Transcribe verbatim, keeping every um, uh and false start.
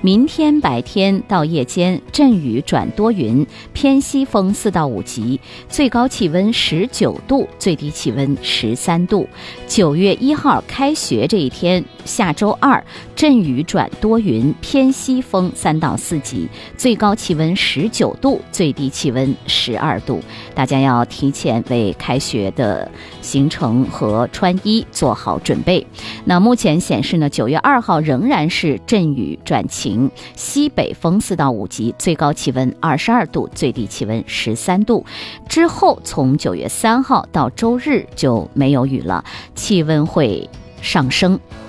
明天白天到夜间阵雨转多云，偏西风四到五级，最高气温十九度，最低气温十三度。九月一号开学这一天，下周二阵雨转多云，偏西风三到四级，最高气温十九度，最低气温十二度。大家要提前为开学的行程和穿衣做好准备。那目前显示呢，九月二号仍然是阵雨转晴，西北风四到五级，最高气温二十二度，最低气温十三度。之后从九月三号到周日就没有雨了，气温会上升。